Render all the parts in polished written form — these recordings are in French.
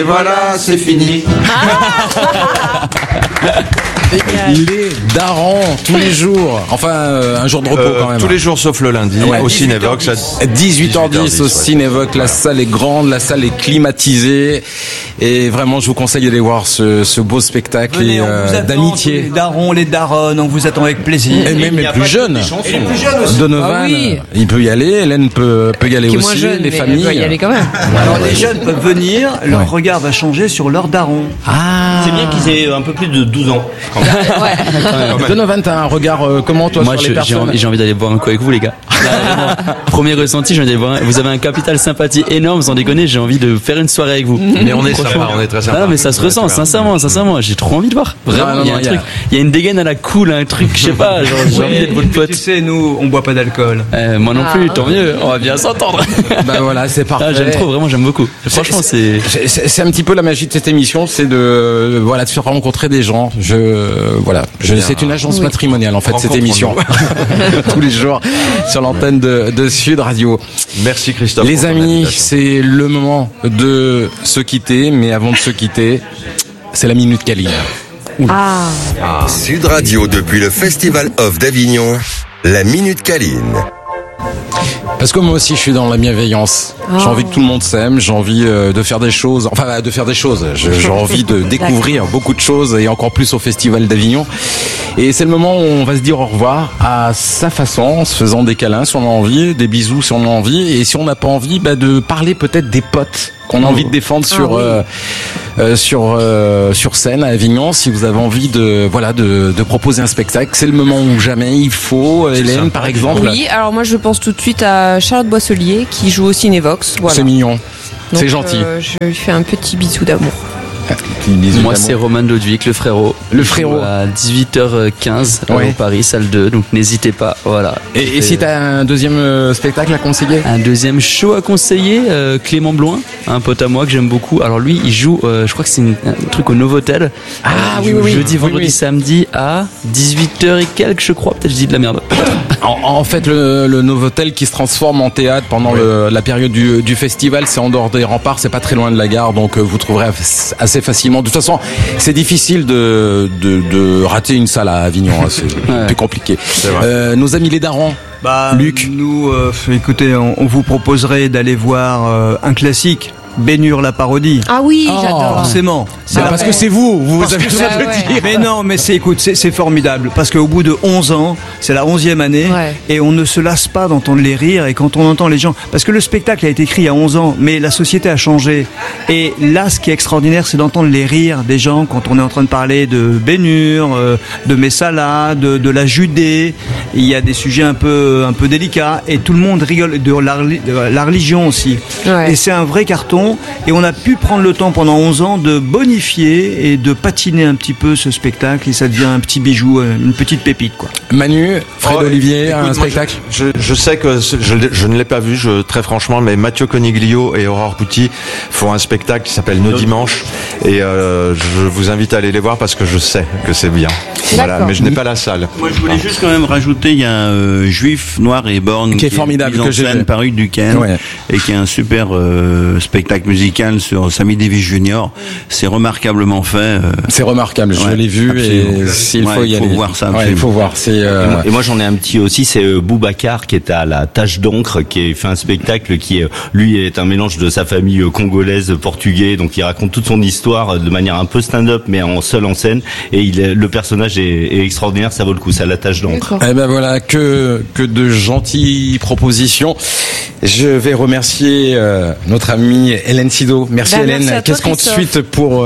Et voilà, c'est fini. Les darons tous les jours. Enfin, un jour de repos quand même. Tous les jours sauf le lundi, au Cinévox. À 18h10 au Cinévox. La salle est grande, la salle est climatisée. Et vraiment, je vous conseille d'aller voir ce beau spectacle. Venez, d'amitié. Les darons, les daronnes, on vous attend avec plaisir. Et même les plus jeunes. Et les plus jeunes aussi. Donovan, il peut y aller. Hélène peut y aller aussi. Jeune, les familles. Il peut y aller quand même. Alors les jeunes peuvent venir, leur regard va changer sur leur daron. Ah. C'est bien qu'ils aient un peu plus de 12 ans. Donovan, t'as un regard comment toi sur les personnes? J'ai envie d'aller boire un coup avec vous, les gars. Là, premier ressenti, j'ai envie d'aller boire. Vous avez un capital sympathie énorme, sans déconner. J'ai envie de faire une soirée avec vous. Mais on est sympa, on est très sympa. Non, mais ça se ressent, sincèrement. J'ai trop envie de voir. Vraiment, il y a un truc. Il y a une dégaine à la cool, un truc, je sais pas. Genre, j'ai envie d'être votre pote. Tu sais, nous, on boit pas d'alcool. Moi non plus, tant mieux. On va bien s'entendre. Bah voilà, c'est parfait. J'aime trop, vraiment, j'aime beaucoup. Franchement, c'est un petit peu la magie de cette émission, c'est de faire rencontrer des gens. C'est une agence matrimoniale en fait cette émission. Tous les jours sur l'antenne de Sud Radio. Merci Christophe. Les amis, c'est le moment de se quitter, mais avant de se quitter, c'est la Minute Câline. Sud Radio depuis le Festival Off d'Avignon, la Minute Câline. Parce que moi aussi je suis dans la bienveillance. J'ai envie que tout le monde s'aime, j'ai envie de faire des choses. J'ai envie de découvrir beaucoup de choses et encore plus au Festival d'Avignon. Et c'est le moment où on va se dire au revoir à sa façon, en se faisant des câlins si on a envie, des bisous si on a envie, et si on n'a pas envie, de parler peut-être des potes qu'on a envie de défendre sur scène à Avignon. Si vous avez envie de proposer un spectacle, c'est le moment où jamais il faut. Hélène, par exemple. Oui, alors moi je pense tout de suite à Charlotte Boisselier qui joue au Cinévox. Voilà. C'est mignon. Donc, c'est gentil. Je lui fais un petit bisou d'amour. Moi c'est Roman Lodwick, le frérot. À 18h15 au Paris, salle 2, donc n'hésitez pas. Voilà. Et si t'as un deuxième spectacle à conseiller? Un deuxième show à conseiller, Clément Bloin, un pote à moi que j'aime beaucoup. Alors lui il joue, je crois que c'est un truc au Novotel. Jeudi, vendredi, samedi à 18h et quelques je crois, peut-être je dis de la merde. En fait le Novotel qui se transforme en théâtre pendant la période du festival, c'est en dehors des remparts, c'est pas très loin de la gare, donc vous trouverez assez facilement. De toute façon, c'est difficile de rater une salle à Avignon, c'est plus compliqué. Nos amis les darons, Luc. Nous, écoutez, on vous proposerait d'aller voir un classique. Bénure la parodie. Ah oui, j'adore. Forcément. Parce que c'est vous avez besoin de le dire. Mais non, mais c'est formidable. Parce qu'au bout de 11 ans, c'est la 11e année, et on ne se lasse pas d'entendre les rires, et quand on entend les gens, parce que le spectacle a été écrit il y a 11 ans, mais la société a changé. Et là, ce qui est extraordinaire, c'est d'entendre les rires des gens quand on est en train de parler de Bénure, de Messala, de la Judée. Il y a des sujets un peu délicats, et tout le monde rigole de la religion aussi. Et c'est un vrai carton. Et on a pu prendre le temps pendant 11 ans de bonifier et de patiner un petit peu ce spectacle, et ça devient un petit bijou, une petite pépite, quoi. Manu, Fred Olivier, un spectacle. Je sais que je ne l'ai pas vu, très franchement, mais Mathieu Coniglio et Aurore Pouty font un spectacle qui s'appelle Nos Dimanches, et je vous invite à aller les voir parce que je sais que c'est bien. Voilà, mais je n'ai pas la salle. Moi, je voulais juste quand même rajouter, il y a un Juif Noir et Borgne qui est formidable, que j'ai par Hugues Duquesne, et qui est un super spectacle musical sur Sammy Davis Jr. C'est remarquablement fait. C'est remarquable, je l'ai vu, et s'il faut y aller. Il faut voir ça. Il faut voir. Et moi j'en ai un petit aussi, c'est Boubacar qui est à la Tache d'encre, qui fait un spectacle qui lui est un mélange de sa famille congolaise, portugais, donc il raconte toute son histoire de manière un peu stand-up mais en scène, et le personnage est extraordinaire, ça vaut le coup, c'est à la Tache d'encre. Eh ben voilà, que de gentilles propositions. Je vais remercier notre amie Hélène Sido. Merci Hélène. Qu'est-ce qu'on te souhaite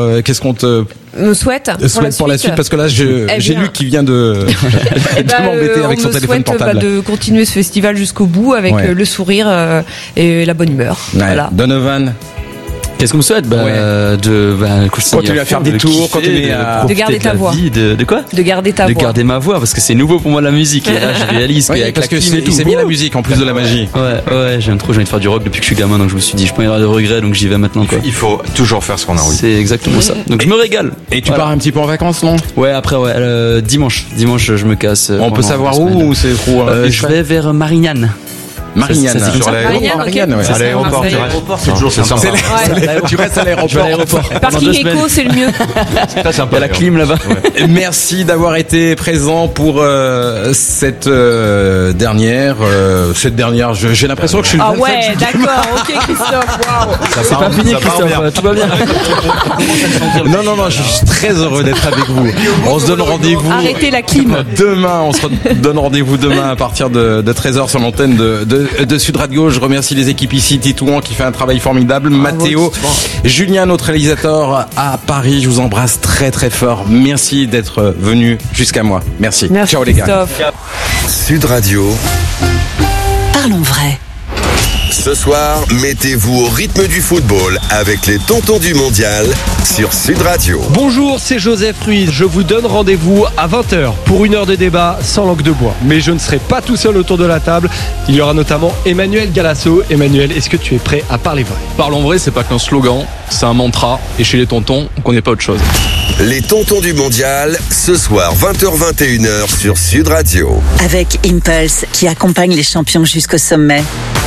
me souhaite pour la suite, parce que là j'ai Luc qui vient de m'embêter avec son téléphone portable. De continuer ce festival jusqu'au bout avec le sourire et la bonne humeur. Voilà. Donovan. Qu'est-ce qu'on me souhaite? Continuer à faire des tours, continuer à... De garder ta voix. De quoi? De garder ta voix. De garder ma voix, parce que c'est nouveau pour moi la musique. Et là, je réalise parce que c'est mis la musique en plus de la magie. Ouais, j'ai envie de faire du rock depuis que je suis gamin, donc je me suis dit, je peux y avoir de regrets, donc j'y vais maintenant, quoi. Il faut toujours faire ce qu'on a envie. C'est exactement ça. Donc je me régale. Et tu pars un petit peu en vacances, non? Ouais, après, dimanche, je me casse. On peut savoir où, ou c'est trop... je vais vers Marignane. Marignane. C'est sur l'aéroport. Marignane, ouais. À l'aéroport, tu restes. C'est toujours sympa. Tu restes à l'aéroport. Parking éco, c'est le mieux. C'est très sympa. Il y a la clim là-bas. Ouais. Merci d'avoir été présent pour cette dernière. J'ai l'impression que je suis. Ah ouais, d'accord, ok Christophe, waouh. C'est pas fini, Christophe, tout va bien. Non, je suis très heureux d'être avec vous. On se donne rendez-vous. Arrêtez la clim. Demain, on se donne rendez-vous demain à partir de 13h sur l'antenne de Sud Radio. Je remercie les équipes ici, Titouan qui fait un travail formidable, Mathéo, Julien, notre réalisateur à Paris. Je vous embrasse très très fort. Merci d'être venu jusqu'à moi. Merci. Ciao les gars. Sud Radio. Parlons vrai. Ce soir, mettez-vous au rythme du football avec les Tontons du Mondial sur Sud Radio. Bonjour, c'est Joseph Ruiz. Je vous donne rendez-vous à 20h pour une heure de débat sans langue de bois. Mais je ne serai pas tout seul autour de la table. Il y aura notamment Emmanuel Galasso. Emmanuel, est-ce que tu es prêt à parler vrai? Parlons vrai, c'est pas qu'un slogan, c'est un mantra. Et chez les tontons, on connaît pas autre chose. Les Tontons du Mondial, ce soir 20h-21h sur Sud Radio. Avec Impulse, qui accompagne les champions jusqu'au sommet.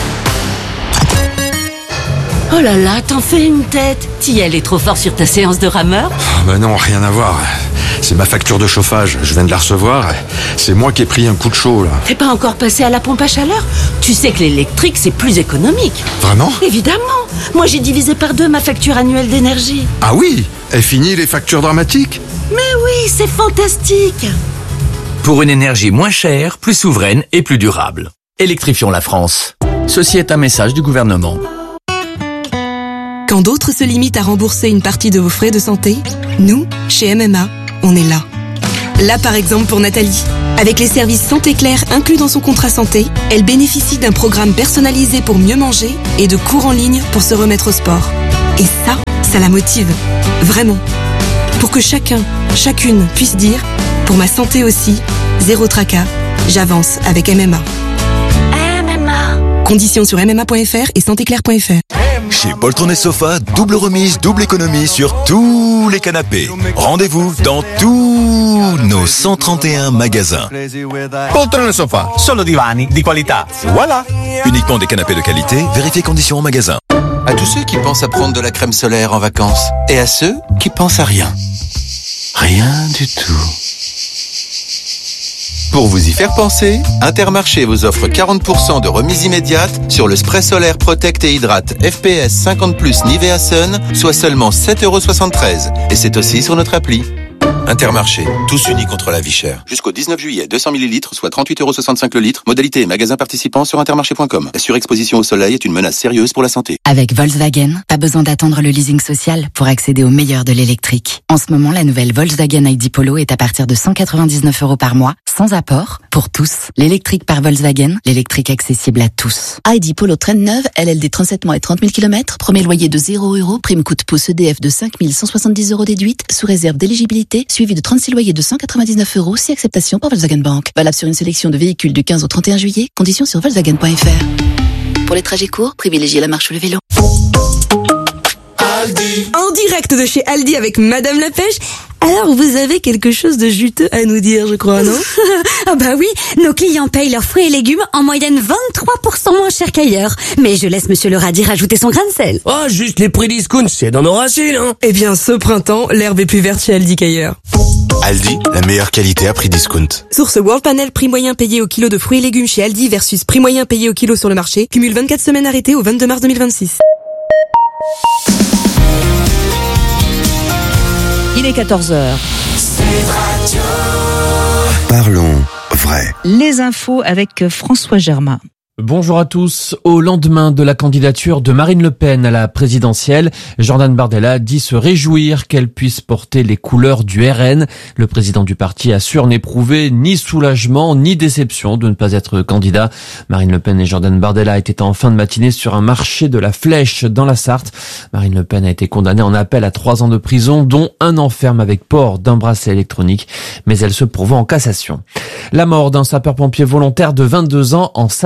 Oh là là, t'en fais une tête. T'y allais trop fort sur ta séance de rameur? Ben non, rien à voir. C'est ma facture de chauffage, je viens de la recevoir. C'est moi qui ai pris un coup de chaud, là. T'es pas encore passé à la pompe à chaleur? Tu sais que l'électrique, c'est plus économique. Vraiment? Évidemment. Moi, j'ai divisé par 2 ma facture annuelle d'énergie. Ah oui? Et fini les factures dramatiques? Mais oui, c'est fantastique. Pour une énergie moins chère, plus souveraine et plus durable. Électrifions la France. Ceci est un message du gouvernement. Quand d'autres se limitent à rembourser une partie de vos frais de santé, nous, chez MMA, on est là. Là, par exemple, pour Nathalie. Avec les services Santé Claire inclus dans son contrat santé, elle bénéficie d'un programme personnalisé pour mieux manger et de cours en ligne pour se remettre au sport. Et ça la motive. Vraiment. Pour que chacun, chacune puisse dire, pour ma santé aussi, zéro tracas, j'avance avec MMA. Conditions sur mma.fr et santéclair.fr. Chez Poltron et Sofa, double remise, double économie sur tous les canapés. Rendez-vous dans tous nos 131 magasins. Poltron et Sofa, solo divani di qualità. Voilà. Uniquement des canapés de qualité, vérifiez conditions en magasin. À tous ceux qui pensent à prendre de la crème solaire en vacances et à ceux qui pensent à rien. Rien du tout. Pour vous y faire penser, Intermarché vous offre 40% de remise immédiate sur le spray solaire Protect et Hydrate FPS 50+, Nivea Sun, soit seulement 7,73 €. Et c'est aussi sur notre appli. Intermarché, tous unis contre la vie chère. Jusqu'au 19 juillet, 200 ml, soit 38,65 € le litre. Modalité et magasins participants sur intermarché.com. La surexposition au soleil est une menace sérieuse pour la santé. Avec Volkswagen, pas besoin d'attendre le leasing social pour accéder au meilleur de l'électrique. En ce moment, la nouvelle Volkswagen ID Polo est à partir de 199 € par mois, sans apport, pour tous. L'électrique par Volkswagen, l'électrique accessible à tous. ID Polo traîne neuve, LLD 37 mois et 30 000 km, premier loyer de 0 €, prime coup de pouce EDF de 5 170 € déduite, sous réserve d'éligibilité, suivi de 36 loyers de 199 €, si acceptation par Volkswagen Bank. Valable sur une sélection de véhicules du 15 au 31 juillet, conditions sur volkswagen.fr. Pour les trajets courts, privilégiez la marche ou le vélo. Aldi. En direct de chez Aldi avec Madame la Pêche. Alors, vous avez quelque chose de juteux à nous dire, je crois, non? Ah bah oui, nos clients payent leurs fruits et légumes en moyenne 23% moins cher qu'ailleurs. Mais je laisse Monsieur le radis rajouter son grain de sel. Oh, juste les prix discount, c'est dans nos racines, hein. Eh bien, ce printemps, l'herbe est plus verte chez Aldi qu'ailleurs. Aldi, la meilleure qualité à prix discount. Source World Panel, prix moyen payé au kilo de fruits et légumes chez Aldi versus prix moyen payé au kilo sur le marché. Cumule 24 semaines arrêtées au 22 mars 2026. Il est 14h. Parlons vrai. Les infos avec François Germain. Bonjour à tous. Au lendemain de la candidature de Marine Le Pen à la présidentielle, Jordan Bardella dit se réjouir qu'elle puisse porter les couleurs du RN. Le président du parti assure n'éprouver ni soulagement ni déception de ne pas être candidat. Marine Le Pen et Jordan Bardella étaient en fin de matinée sur un marché de la Flèche dans la Sarthe. Marine Le Pen a été condamnée en appel à 3 ans de prison, dont 1 an ferme avec port d'un bracelet électronique, mais elle se pourvoit en cassation. La mort d'un sapeur-pompier volontaire de 22 ans en Savoie.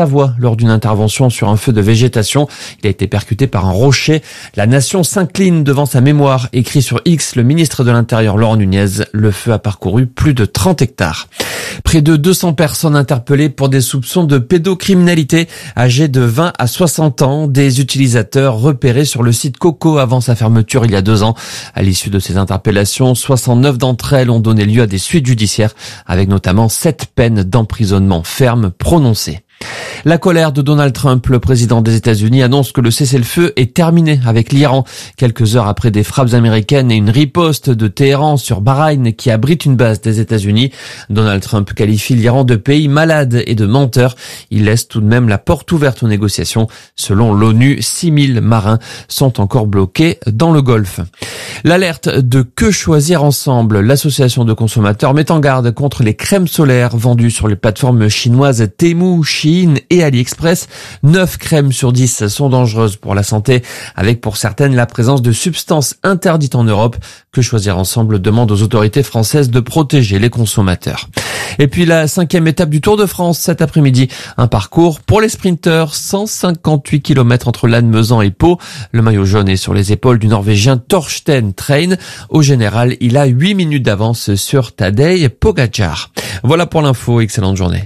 lors d'une intervention sur un feu de végétation. Il a été percuté par un rocher. La nation s'incline devant sa mémoire, écrit sur X le ministre de l'Intérieur Laurent Nunez. Le feu a parcouru plus de 30 hectares. Près de 200 personnes interpellées pour des soupçons de pédocriminalité, âgées de 20 à 60 ans, des utilisateurs repérés sur le site Coco avant sa fermeture il y a 2 ans. À l'issue de ces interpellations, 69 d'entre elles ont donné lieu à des suites judiciaires, avec notamment 7 peines d'emprisonnement ferme prononcées. La colère de Donald Trump, le président des États-Unis, annonce que le cessez-le-feu est terminé avec l'Iran. Quelques heures après des frappes américaines et une riposte de Téhéran sur Bahreïn qui abrite une base des États-Unis, Donald Trump qualifie l'Iran de pays malade et de menteur. Il laisse tout de même la porte ouverte aux négociations. Selon l'ONU, 6000 marins sont encore bloqués dans le Golfe. L'alerte de Que choisir ensemble, l'association de consommateurs met en garde contre les crèmes solaires vendues sur les plateformes chinoises Temu, Shein et AliExpress. 9 crèmes sur 10 sont dangereuses pour la santé, avec pour certaines la présence de substances interdites en Europe. Que choisir ensemble demande aux autorités françaises de protéger les consommateurs. Et puis la 5e étape du Tour de France cet après-midi. Un parcours pour les sprinteurs, 158 km entre Lannemezan et Pau. Le maillot jaune est sur les épaules du Norvégien Torsten Train. Au général, il a 8 minutes d'avance sur Tadej Pogačar. Voilà pour l'info, excellente journée.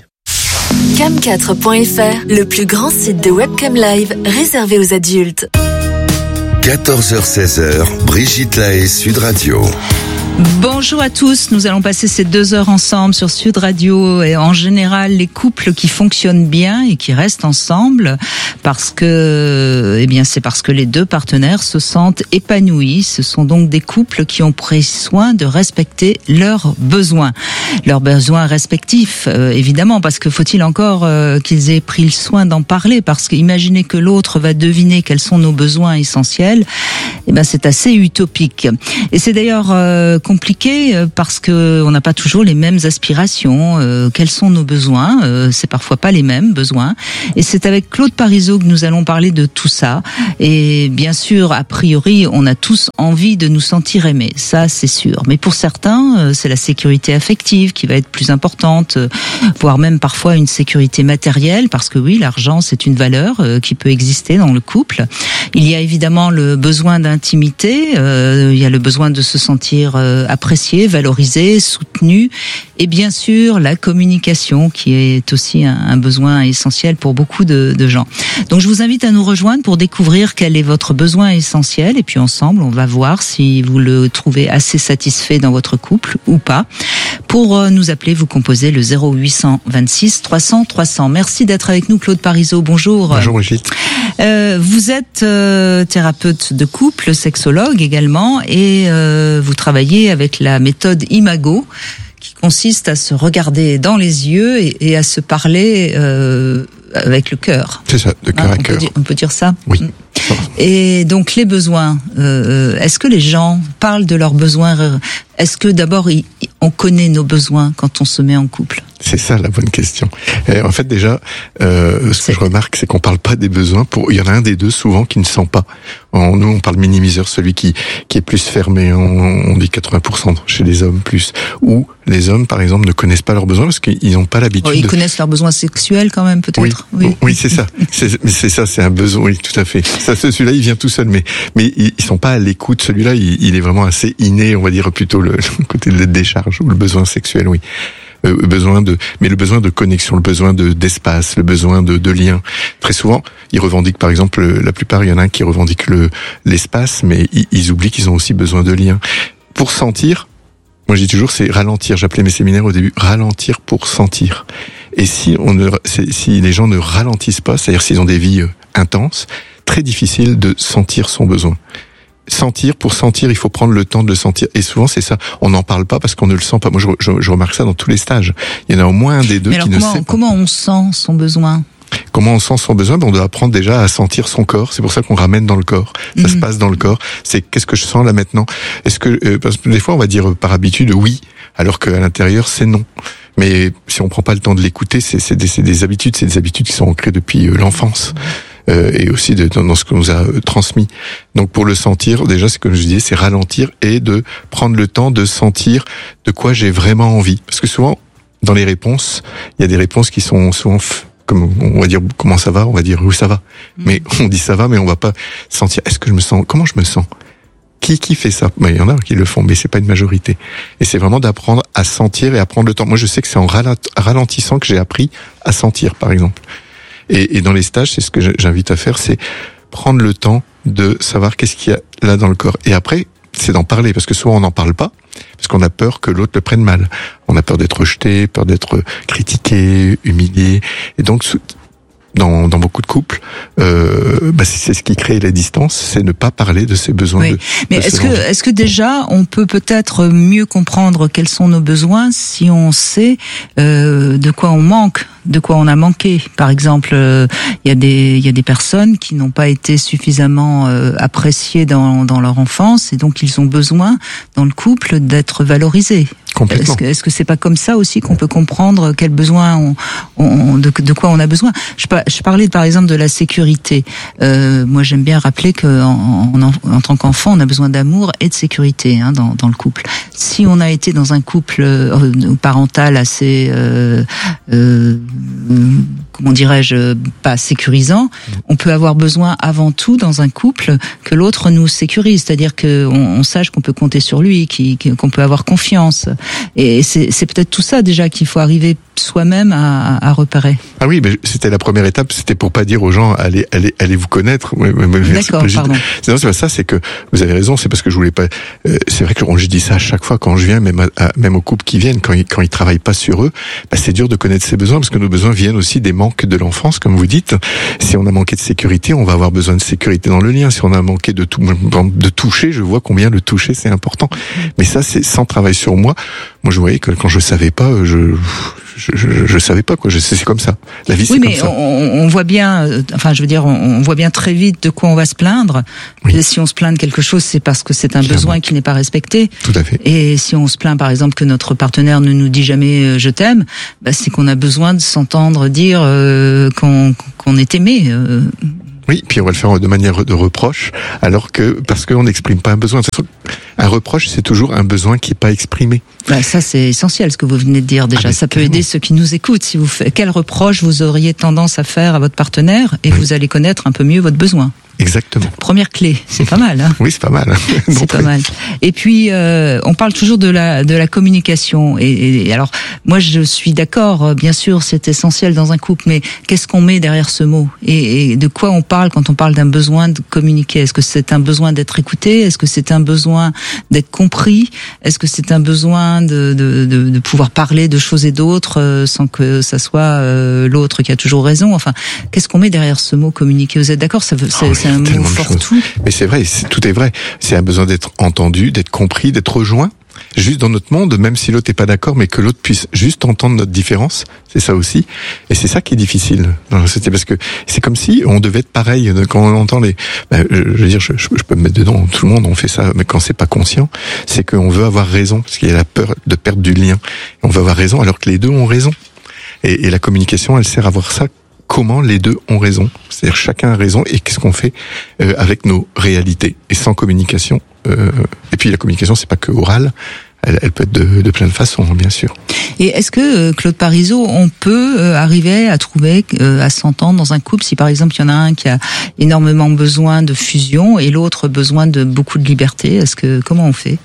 Cam4.fr, le plus grand site de webcam live réservé aux adultes. 14h-16h, Brigitte Lahaie, Sud Radio. Bonjour à tous, nous allons passer ces 2 heures ensemble sur Sud Radio et en général les couples qui fonctionnent bien et qui restent ensemble parce que, c'est parce que les 2 partenaires se sentent épanouis. Ce sont donc des couples qui ont pris soin de respecter leurs besoins respectifs, évidemment, parce que faut-il encore qu'ils aient pris le soin d'en parler, parce que imaginez que l'autre va deviner quels sont nos besoins essentiels, c'est assez utopique. Et c'est d'ailleurs compliqué parce que on n'a pas toujours les mêmes aspirations. Quels sont nos besoins? C'est parfois pas les mêmes besoins. Et c'est avec Claude Parizeau que nous allons parler de tout ça. Et bien sûr, a priori, on a tous envie de nous sentir aimés. Ça, c'est sûr. Mais pour certains, c'est la sécurité affective qui va être plus importante, voire même parfois une sécurité matérielle, parce que oui, l'argent, c'est une valeur qui peut exister dans le couple. Il y a évidemment le besoin d'intimité. Il y a le besoin de se sentir apprécié, valorisé, soutenu, et bien sûr la communication qui est aussi un besoin essentiel pour beaucoup de gens. Donc je vous invite à nous rejoindre pour découvrir quel est votre besoin essentiel et puis ensemble on va voir si vous le trouvez assez satisfait dans votre couple ou pas. Pour nous appeler, vous composez le 0826 300 300. Merci d'être avec nous Claude Parizeau, bonjour. Bonjour Brigitte. Vous êtes thérapeute de couple, sexologue également et vous travaillez avec la méthode Imago qui consiste à se regarder dans les yeux et à se parler avec le cœur. C'est ça, de cœur à cœur. On peut dire ça ? Oui. Et donc les besoins, est-ce que les gens parlent de leurs besoins ? Est-ce que d'abord on connaît nos besoins quand on se met en couple ? C'est ça la bonne question. En fait déjà, ce que je remarque, c'est qu'on parle pas des besoins. Il y en a un des deux souvent qui ne sent pas. Nous, on parle minimiseur, celui qui est plus fermé. On dit 80% chez les hommes plus. Ou les hommes, par exemple, ne connaissent pas leurs besoins parce qu'ils n'ont pas l'habitude. Ils connaissent leurs besoins sexuels quand même, peut-être. Oui, c'est ça. C'est ça, c'est un besoin. Oui, tout à fait. Ça, celui-là, il vient tout seul, mais ils sont pas à l'écoute. Celui-là, il est vraiment assez inné, on va dire plutôt le côté de la décharge ou le besoin sexuel, oui. Mais le besoin de connexion, le besoin d'espace, le besoin de lien. Très souvent, ils revendiquent, par exemple, la plupart, il y en a un qui revendique l'espace, mais ils oublient qu'ils ont aussi besoin de lien. Pour sentir, moi je dis toujours, c'est ralentir. J'appelais mes séminaires au début, ralentir pour sentir. Et si les gens ne ralentissent pas, c'est-à-dire s'ils ont des vies intenses, très difficile de sentir son besoin. Pour sentir, il faut prendre le temps de le sentir. Et souvent, c'est ça. On n'en parle pas parce qu'on ne le sent pas. Moi, je remarque ça dans tous les stages. Il y en a au moins un des deux qui ne sait pas. Comment on sent son besoin ? Comment on sent son besoin? On doit apprendre déjà à sentir son corps. C'est pour ça qu'on ramène dans le corps. Ça se passe dans le corps. C'est qu'est-ce que je sens là maintenant? Est-ce que parce que des fois on va dire par habitude oui, alors qu'à l'intérieur c'est non. Mais si on prend pas le temps de l'écouter, c'est des habitudes qui sont ancrées depuis l'enfance. Et aussi dans ce qu'on nous a transmis. Donc pour le sentir, déjà, c'est comme je disais, c'est ralentir et de prendre le temps de sentir de quoi j'ai vraiment envie. Parce que souvent, dans les réponses, il y a des réponses qui sont souvent comme on va dire comment ça va, on va dire où ça va. Mais on dit ça va, mais on va pas sentir comment je me sens. Qui fait ça? Il y en a qui le font, mais c'est pas une majorité. Et c'est vraiment d'apprendre à sentir et à prendre le temps. Moi, je sais que c'est en ralentissant que j'ai appris à sentir, par exemple. Et dans les stages, c'est ce que j'invite à faire, c'est prendre le temps de savoir qu'est-ce qu'il y a là dans le corps. Et après, c'est d'en parler, parce que souvent on n'en parle pas, parce qu'on a peur que l'autre le prenne mal. On a peur d'être rejeté, peur d'être critiqué, humilié. Et donc, dans beaucoup de couples, c'est ce qui crée la distance, c'est ne pas parler de ses besoins. Oui. Mais est-ce que déjà on peut peut-être mieux comprendre quels sont nos besoins si on sait de quoi on manque, de quoi on a manqué. Par exemple, il y a des personnes qui n'ont pas été suffisamment appréciées dans leur enfance et donc ils ont besoin dans le couple d'être valorisés. Complètement. Est-ce que c'est pas comme ça aussi qu'on peut comprendre quels besoins de quoi on a besoin? Je parlais par exemple de la sécurité. Moi, j'aime bien rappeler que en tant qu'enfant, on a besoin d'amour et de sécurité dans le couple. Si on a été dans un couple parental assez comment dirais-je, pas sécurisant, on peut avoir besoin avant tout dans un couple que l'autre nous sécurise, c'est-à-dire qu'on sache qu'on peut compter sur lui, qu'on peut avoir confiance. Et c'est peut-être tout ça déjà qu'il faut arriver soi-même à repérer. Ah oui, mais c'était la première étape, c'était pour pas dire aux gens allez vous connaître. D'accord, pardon. Non, c'est pas ça, c'est que vous avez raison, c'est parce que je voulais pas. C'est vrai que je dis ça à chaque fois quand je viens, même aux couples qui viennent, quand ils travaillent pas sur eux, c'est dur de connaître ses besoins parce que nos besoins viennent aussi des manques de l'enfance, comme vous dites. Si on a manqué de sécurité, on va avoir besoin de sécurité dans le lien. Si on a manqué de toucher, je vois combien le toucher c'est important. Mais ça, c'est sans travail sur moi. Moi, je voyais que quand je savais pas, je savais pas quoi. C'est comme ça. La vie, c'est comme ça. Oui, mais on voit bien. Enfin, je veux dire, on voit bien très vite de quoi on va se plaindre. Oui. Et si on se plaint de quelque chose, c'est parce que c'est un besoin qui n'est pas respecté. Tout à fait. Et si on se plaint, par exemple, que notre partenaire ne nous dit jamais je t'aime, c'est qu'on a besoin de s'entendre dire qu'on est aimé. Oui, puis on va le faire de manière de reproche, alors que parce qu'on n'exprime pas un besoin. Un reproche, c'est toujours un besoin qui n'est pas exprimé. Ça, c'est essentiel ce que vous venez de dire déjà. Ça peut aider ceux qui nous écoutent. Si vous faites, quel reproche vous auriez tendance à faire à votre partenaire, et vous allez connaître un peu mieux votre besoin. Exactement. Première clé, c'est pas mal. Oui, c'est pas mal. C'est pas mal. Et puis, on parle toujours de la communication. Et alors, moi, je suis d'accord. Bien sûr, c'est essentiel dans un couple. Mais qu'est-ce qu'on met derrière ce mot? Et de quoi on parle quand on parle d'un besoin de communiquer? Est-ce que c'est un besoin d'être écouté? Est-ce que c'est un besoin d'être compris? Est-ce que c'est un besoin de pouvoir parler de choses et d'autres sans que ça soit l'autre qui a toujours raison? Enfin, qu'est-ce qu'on met derrière ce mot communiquer? Vous êtes d'accord? C'est un mot fort-tout. Mais c'est vrai, tout est vrai. C'est un besoin d'être entendu, d'être compris, d'être rejoint. Juste dans notre monde, même si l'autre n'est pas d'accord, mais que l'autre puisse juste entendre notre différence, c'est ça aussi. Et c'est ça qui est difficile dans la société, parce que c'est comme si on devait être pareil. Quand on entend je veux dire, je peux me mettre dedans, tout le monde, on fait ça, mais quand c'est pas conscient, c'est qu'on veut avoir raison, parce qu'il y a la peur de perdre du lien. On veut avoir raison, alors que les deux ont raison. Et la communication, elle sert à voir ça. Comment les deux ont raison, c'est-à-dire chacun a raison, et qu'est-ce qu'on fait avec nos réalités. Et sans communication, et puis la communication, c'est pas que orale, elle peut être de plein de façons, bien sûr. Et est-ce que, Claude Parisot, on peut arriver à trouver, à s'entendre dans un couple, si par exemple il y en a un qui a énormément besoin de fusion et l'autre besoin de beaucoup de liberté, comment on fait?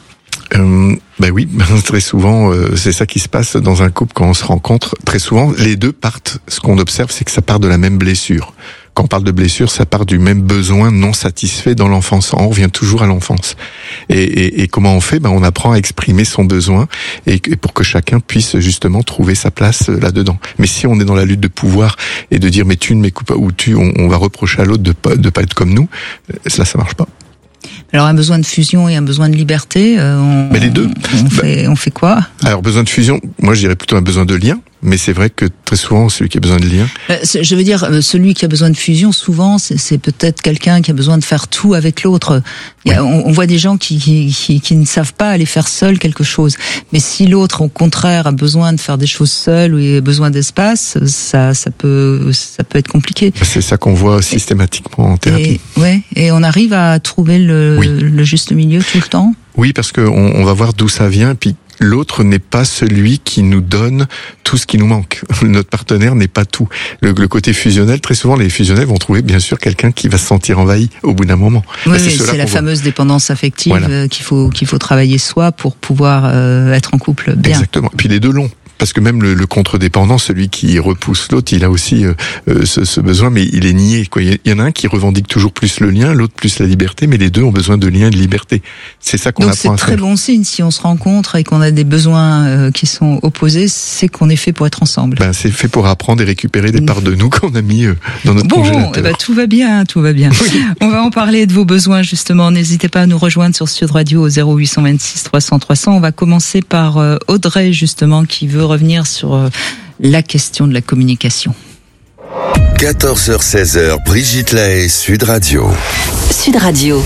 Oui, très souvent, c'est ça qui se passe dans un couple quand on se rencontre. Très souvent, les deux partent, ce qu'on observe, c'est que ça part de la même blessure. Quand on parle de blessure, ça part du même besoin non satisfait dans l'enfance. On revient toujours à l'enfance. Et comment on fait? On apprend à exprimer son besoin et pour que chacun puisse justement trouver sa place là-dedans. Mais si on est dans la lutte de pouvoir et de dire mais tu ne m'écoutes pas ou on va reprocher à l'autre de pas être comme nous, ça marche pas. Alors un besoin de fusion et un besoin de liberté, les deux. On fait quoi? Alors besoin de fusion, moi je dirais plutôt un besoin de lien. Mais c'est vrai que très souvent, celui qui a besoin de lien... Je veux dire, celui qui a besoin de fusion, souvent, c'est peut-être quelqu'un qui a besoin de faire tout avec l'autre. Oui. On voit des gens qui ne savent pas aller faire seul quelque chose. Mais si l'autre, au contraire, a besoin de faire des choses seul ou a besoin d'espace, ça peut être compliqué. C'est ça qu'on voit systématiquement en thérapie. Et on arrive à trouver le juste milieu tout le temps. Oui, parce que on va voir d'où ça vient, puis l'autre n'est pas celui qui nous donne tout ce qui nous manque. Notre partenaire n'est pas tout. Le côté fusionnel, très souvent, les fusionnels vont trouver bien sûr quelqu'un qui va se sentir envahi au bout d'un moment. Oui, c'est la fameuse dépendance affective qu'il faut travailler soi pour pouvoir être en couple bien. Exactement. Et puis les deux l'ont. Parce que même le contre-dépendant, celui qui repousse l'autre, il a aussi ce besoin, mais il est nié, quoi. Il y en a un qui revendique toujours plus le lien, l'autre plus la liberté, mais les deux ont besoin de lien et de liberté. C'est ça qu'on apprend à faire. Donc c'est très bon signe si on se rencontre et qu'on a des besoins qui sont opposés, c'est qu'on est fait pour être ensemble. Ben, c'est fait pour apprendre et récupérer des parts de nous qu'on a mis dans notre congélateur. Bon, tout va bien, tout va bien. Oui. On va en parler de vos besoins justement. N'hésitez pas à nous rejoindre sur Sud Radio au 0826 300 300. On va commencer par Audrey justement qui veut revenir sur la question de la communication. 14h-16h, Brigitte Lahaie, Sud Radio. Sud Radio.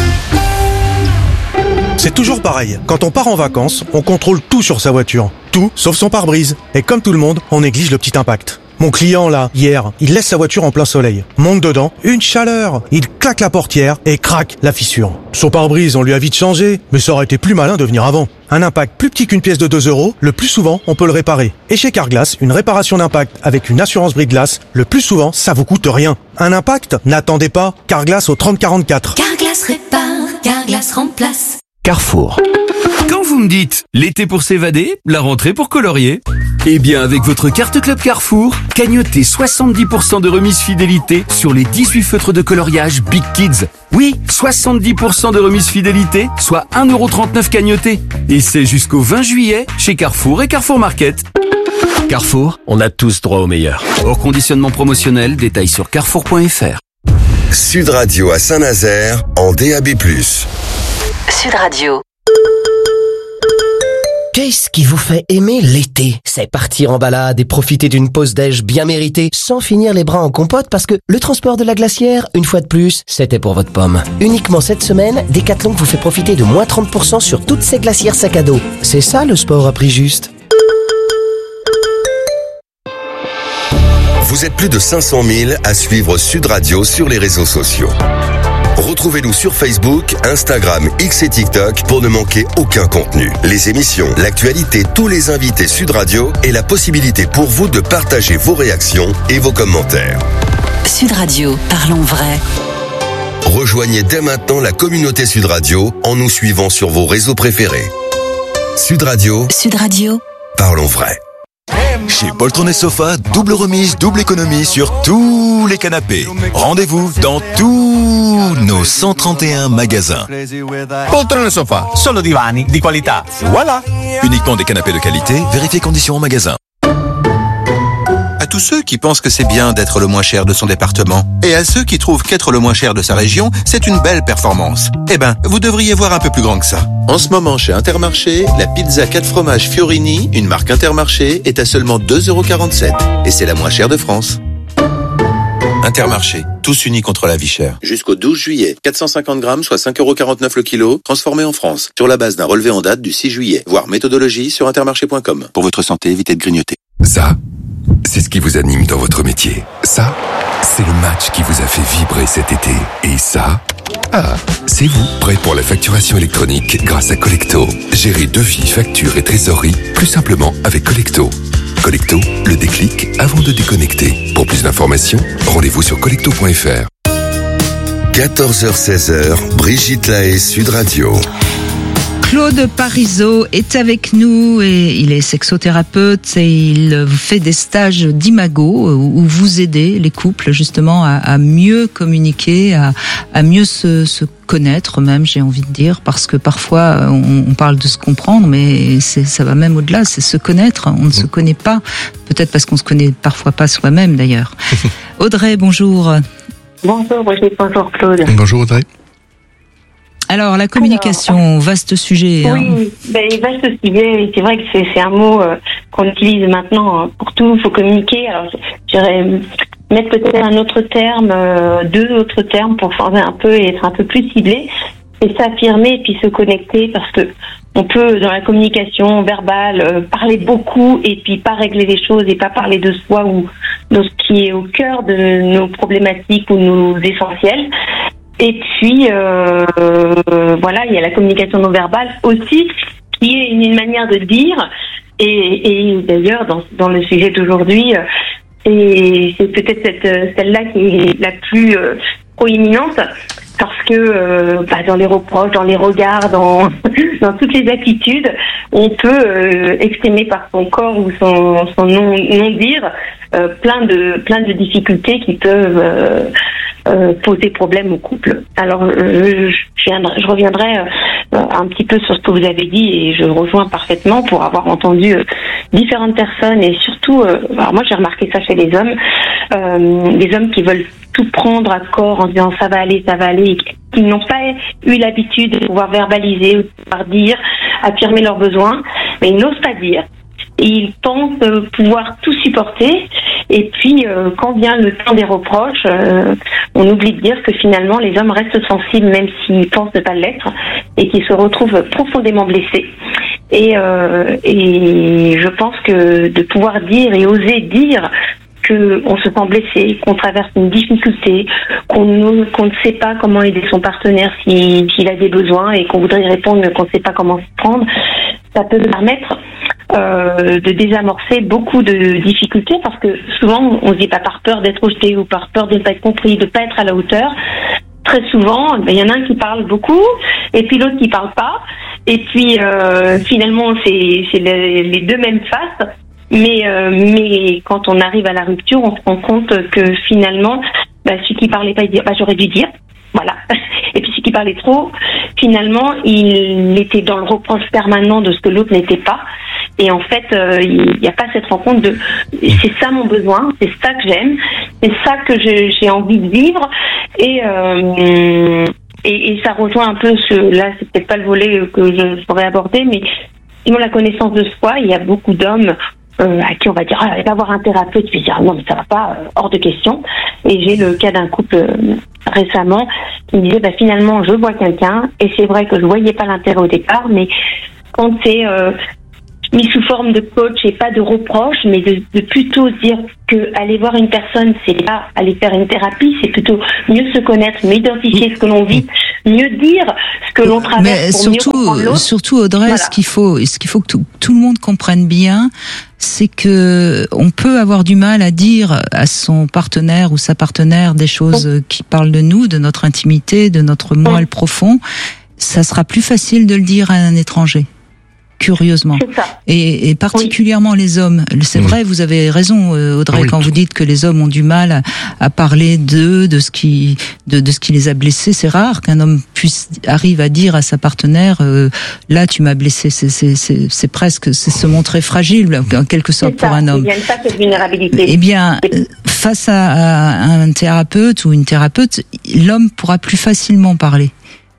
C'est toujours pareil. Quand on part en vacances, on contrôle tout sur sa voiture. Tout, sauf son pare-brise. Et comme tout le monde, on néglige le petit impact. Mon client, là, hier, il laisse sa voiture en plein soleil. Monte dedans, une chaleur. Il claque la portière et craque la fissure. Son pare-brise, on lui a vite changé, mais ça aurait été plus malin de venir avant. Un impact plus petit qu'une pièce de 2 €, le plus souvent, on peut le réparer. Et chez Carglass, une réparation d'impact avec une assurance brise-glace, le plus souvent, ça vous coûte rien. Un impact? N'attendez pas. Carglass au 3044. Carglass répare, Carglass remplace. Carrefour. Quand vous me dites l'été pour s'évader, la rentrée pour colorier, eh bien avec votre carte Club Carrefour, cagnotez 70% de remise fidélité sur les 18 feutres de coloriage Big Kids. Oui, 70% de remise fidélité, soit 1,39 € cagnoté. Et c'est jusqu'au 20 juillet chez Carrefour et Carrefour Market. Carrefour, on a tous droit au meilleur. Hors conditionnement promotionnel, détails sur carrefour.fr. Sud Radio à Saint-Nazaire en DAB+. Sud Radio. Qu'est-ce qui vous fait aimer l'été? C'est partir en balade et profiter d'une pause déj bien méritée sans finir les bras en compote parce que le transport de la glacière, une fois de plus, c'était pour votre pomme. Uniquement cette semaine, Decathlon vous fait profiter de moins 30% sur toutes ces glacières sac à dos. C'est ça le sport à prix juste. Vous êtes plus de 500 000 à suivre Sud Radio sur les réseaux sociaux. Retrouvez-nous sur Facebook, Instagram, X et TikTok pour ne manquer aucun contenu. Les émissions, l'actualité, tous les invités Sud Radio et la possibilité pour vous de partager vos réactions et vos commentaires. Sud Radio, parlons vrai. Rejoignez dès maintenant la communauté Sud Radio en nous suivant sur vos réseaux préférés. Sud Radio. Sud Radio. Parlons vrai. Chez Poltron & Sofa, double remise, double économie sur tous les canapés. Rendez-vous dans tous nos 131 magasins. Poltron & Sofa, solo divani di qualità. Voilà. Uniquement des canapés de qualité, vérifiez conditions en magasin. À tous ceux qui pensent que c'est bien d'être le moins cher de son département, et à ceux qui trouvent qu'être le moins cher de sa région, c'est une belle performance. Eh ben, vous devriez voir un peu plus grand que ça. En ce moment, chez Intermarché, la pizza 4 fromages Fiorini, une marque Intermarché, est à seulement 2,47 €. Et c'est la moins chère de France. Intermarché, tous unis contre la vie chère. Jusqu'au 12 juillet, 450 grammes, soit 5,49 € le kilo, transformé en France, sur la base d'un relevé en date du 6 juillet. Voir méthodologie sur intermarché.com. Pour votre santé, évitez de grignoter. Ça, c'est ce qui vous anime dans votre métier. Ça, c'est le match qui vous a fait vibrer cet été. Et ça, c'est vous, prêt pour la facturation électronique grâce à Collecto. Gérez devis, factures et trésorerie plus simplement avec Collecto. Collecto, le déclic avant de déconnecter. Pour plus d'informations, rendez-vous sur collecto.fr. 14h-16h, Brigitte Lahaie, Sud Radio. Claude Parisot est avec nous et il est sexothérapeute et il fait des stages d'imago où vous aidez les couples justement à mieux communiquer, à mieux se connaître même, j'ai envie de dire, parce que parfois on parle de se comprendre, mais ça va même au-delà, c'est se connaître. On ne se connaît pas, peut-être parce qu'on se connaît parfois pas soi-même d'ailleurs. Audrey, bonjour. Bonjour Brigitte, bonjour Claude. Bonjour Audrey. Alors, la communication, vaste sujet. Oui, vaste sujet. C'est vrai que c'est un mot qu'on utilise maintenant pour tout. Il faut communiquer. Alors, j'irais mettre peut-être un autre terme, deux autres termes pour changer un peu et être un peu plus ciblé. Et s'affirmer et puis se connecter parce que on peut, dans la communication verbale, parler beaucoup et puis pas régler les choses et pas parler de soi ou de ce qui est au cœur de nos problématiques ou nos essentiels. Et puis, voilà, il y a la communication non verbale aussi, qui est une manière de dire. Et d'ailleurs, dans le sujet d'aujourd'hui, c'est peut-être celle-là qui est la plus proéminente, parce que dans les reproches, dans les regards, dans toutes les attitudes, on peut exprimer par son corps ou son non-dire plein de difficultés qui peuvent poser problème au couple. Alors je reviendrai un petit peu sur ce que vous avez dit, et je rejoins parfaitement pour avoir entendu différentes personnes, et surtout alors moi j'ai remarqué ça chez les hommes qui veulent tout prendre à corps en disant ça va aller, et qui n'ont pas eu l'habitude de pouvoir verbaliser ou de pouvoir dire, affirmer leurs besoins, mais ils n'osent pas dire. Ils pensent pouvoir tout supporter, et puis quand vient le temps des reproches, on oublie de dire que finalement les hommes restent sensibles même s'ils pensent ne pas l'être, et qu'ils se retrouvent profondément blessés. Et je pense que de pouvoir dire et oser dire qu'on se sent blessé, qu'on traverse une difficulté, qu'on ne sait pas comment aider son partenaire s'il a des besoins, et qu'on voudrait y répondre mais qu'on ne sait pas comment se prendre, ça peut permettre de désamorcer beaucoup de difficultés, parce que souvent on se dit par peur d'être rejeté ou par peur de ne pas être compris, de ne pas être à la hauteur. Très souvent, il y en a un qui parle beaucoup et puis l'autre qui parle pas, et puis finalement c'est les deux mêmes faces. Mais quand on arrive à la rupture, on se rend compte que finalement, celui qui parlait pas, il dit j'aurais dû dire, voilà. Et puis celui qui parlait trop, finalement, il était dans le reproche permanent de ce que l'autre n'était pas. Et en fait, il n'y a pas cette rencontre de c'est ça mon besoin, c'est ça que j'aime, c'est ça que j'ai envie de vivre. Et ça rejoint un peu là, c'est peut-être pas le volet que je pourrais aborder, mais sinon la connaissance de soi. Il y a beaucoup d'hommes à qui on va dire il va voir un thérapeute, puis dire non mais ça va pas, hors de question. Et j'ai le cas d'un couple récemment qui me disait finalement je vois quelqu'un, et c'est vrai que je voyais pas l'intérêt au départ, mais quand c'est mis sous forme de coach et pas de reproche, mais de plutôt dire que aller voir une personne, c'est pas aller faire une thérapie, c'est plutôt mieux se connaître, mieux identifier ce que l'on vit, mieux dire ce que l'on traverse. Mais pour mieux comprendre l'autre. surtout Audrey, voilà. ce qu'il faut que tout le monde comprenne bien, c'est que on peut avoir du mal à dire à son partenaire ou sa partenaire des choses qui parlent de nous, de notre intimité, de notre moi le profond. Ça sera plus facile de le dire à un étranger. Curieusement. Et particulièrement les hommes. C'est vrai, vous avez raison, Audrey, quand vous dites que les hommes ont du mal à parler de ce qui les a blessés. C'est rare qu'un homme arrive à dire à sa partenaire, là, tu m'as blessé. C'est presque, c'est se montrer fragile, en quelque sorte, pour un homme. Il y a une phase de vulnérabilité. Eh bien, face à un thérapeute ou une thérapeute, l'homme pourra plus facilement parler.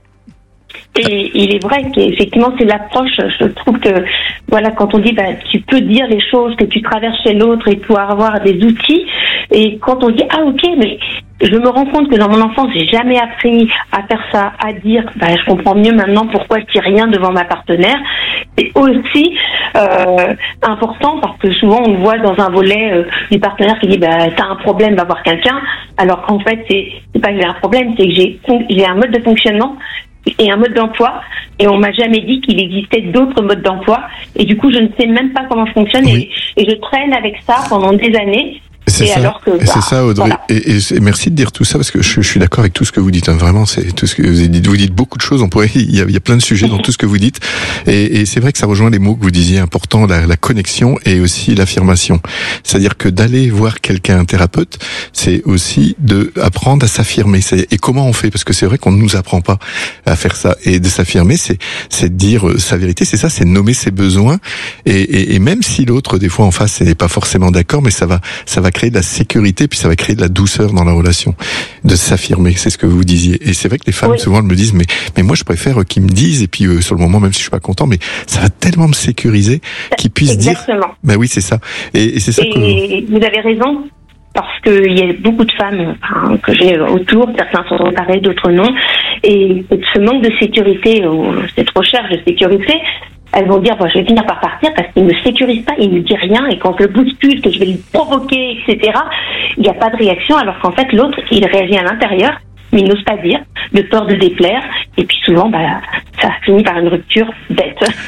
Et il est vrai qu'effectivement c'est l'approche. Je trouve que voilà, quand on dit tu peux dire les choses que tu traverses chez l'autre et pouvoir avoir des outils, et quand on dit ok, mais je me rends compte que dans mon enfance j'ai jamais appris à faire ça, à dire je comprends mieux maintenant pourquoi je dis rien devant ma partenaire. C'est aussi important, parce que souvent on voit dans un volet du partenaire qui dit t'as un problème, va voir quelqu'un, alors qu'en fait c'est pas que j'ai un problème, c'est que j'ai un mode de fonctionnement et un mode d'emploi, et on m'a jamais dit qu'il existait d'autres modes d'emploi, et du coup je ne sais même pas comment je fonctionne, et je traîne avec ça pendant des années. C'est ça, Audrey. Voilà. Et merci de dire tout ça, parce que je suis d'accord avec tout ce que vous dites. Vraiment, c'est tout ce que vous dites. Vous dites beaucoup de choses. Il y a plein de sujets dans tout ce que vous dites. Et c'est vrai que ça rejoint les mots que vous disiez importants, la connexion et aussi l'affirmation. C'est-à-dire que d'aller voir quelqu'un, un thérapeute, c'est aussi de apprendre à s'affirmer. Et comment on fait? Parce que c'est vrai qu'on ne nous apprend pas à faire ça. Et de s'affirmer, c'est de dire sa vérité. C'est ça, c'est nommer ses besoins. Et même si l'autre, des fois, en face, n'est pas forcément d'accord, mais ça va créer de la sécurité, puis ça va créer de la douceur dans la relation, de s'affirmer. C'est ce que vous disiez. Et c'est vrai que les femmes souvent elles me disent mais moi je préfère qu'ils me disent, et puis sur le moment, même si je suis pas content, mais ça va tellement me sécuriser qu'ils puissent dire. Oui, c'est ça. Et c'est ça que vous avez raison. Parce que il y a beaucoup de femmes que j'ai autour, certains sont séparés, d'autres non, et ce manque de sécurité, ou cette recherche de sécurité, elles vont dire je vais finir par partir parce qu'il ne me sécurise pas, il ne me dit rien, et quand je le bouscule, que je vais le provoquer, etc., il n'y a pas de réaction, alors qu'en fait l'autre il réagit à l'intérieur, mais il n'ose pas dire, de peur de déplaire, et puis souvent ça finit par une rupture bête.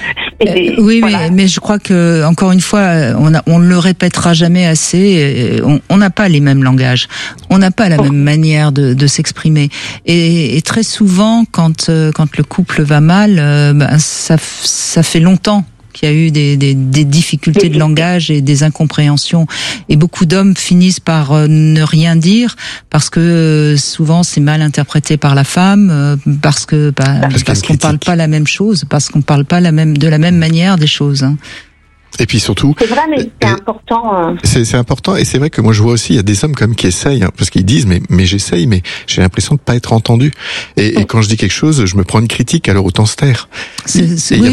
Oui, mais je crois que encore une fois, on ne le répétera jamais assez. On n'a pas les mêmes langages, on n'a pas la même manière de s'exprimer. Et très souvent, quand le couple va mal, ça fait longtemps qu'il y a eu des difficultés de langage et des incompréhensions. Et beaucoup d'hommes finissent par ne rien dire parce que souvent c'est mal interprété par la femme, parce qu'on parle pas la même chose, parce qu'on parle pas de la même manière des choses. Hein. Et puis surtout, c'est vrai, mais c'est important. C'est important, et c'est vrai que moi je vois aussi, il y a des hommes comme qui essayent, parce qu'ils disent mais j'essaye, mais j'ai l'impression de pas être entendu. Et quand je dis quelque chose, je me prends une critique, alors autant se taire. C'est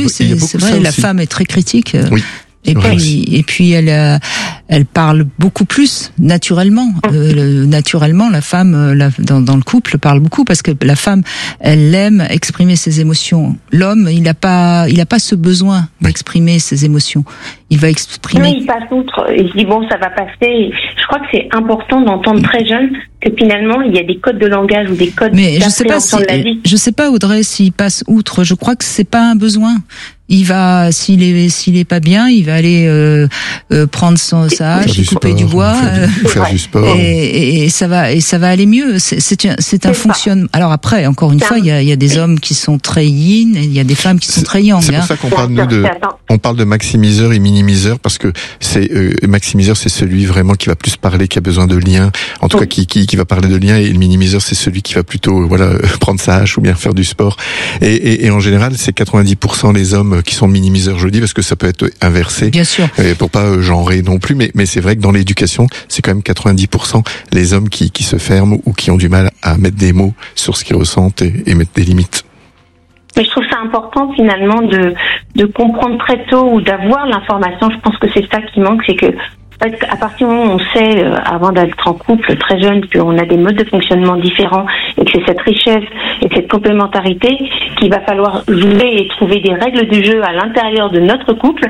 vrai, la femme est très critique. Oui. Et puis elle parle beaucoup plus naturellement. Naturellement, la femme dans le couple parle beaucoup parce que la femme, elle aime exprimer ses émotions. L'homme, il a pas ce besoin d'exprimer ses émotions. Il va exprimer. Oui, il passe outre. Il se dit bon, ça va passer. Je crois que c'est important d'entendre très jeune que finalement il y a des codes de langage ou des codes d'appréhension de la vie. Je sais pas, Audrey, s'il passe outre. Je crois que c'est pas un besoin. Il va, s'il est pas bien, il va aller prendre sa hache, couper du bois, faire du sport, et ça va aller mieux. C'est un fonctionnement. Alors après, encore une fois, il y a des hommes qui sont très yin, et il y a des femmes qui sont très yang. C'est pour ça qu'on parle on parle de maximiseur et minimiseur, parce que maximiseur, c'est celui vraiment qui va plus parler, qui a besoin de liens, en tout cas qui va parler de liens, et le minimiseur, c'est celui qui va plutôt prendre sa hache ou bien faire du sport. Et en général, c'est 90% les hommes qui sont minimiseurs, je dis, parce que ça peut être inversé. Bien sûr. Pour pas genrer non plus, mais c'est vrai que dans l'éducation, c'est quand même 90% les hommes qui se ferment ou qui ont du mal à mettre des mots sur ce qu'ils ressentent et mettre des limites. Mais je trouve ça important finalement de comprendre très tôt ou d'avoir l'information. Je pense que c'est ça qui manque, c'est que à partir du moment où on sait, avant d'être en couple très jeune, qu'on a des modes de fonctionnement différents et que c'est cette richesse et cette complémentarité qu'il va falloir jouer et trouver des règles du jeu à l'intérieur de notre couple